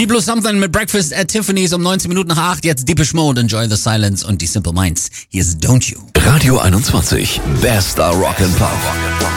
Deep Blue Something mit Breakfast at Tiffany's um 19 Minuten nach 8. Jetzt Deepish Mode, Enjoy the Silence und die Simple Minds. Hier ist Don't You. Radio 21, bester Rock and Pop.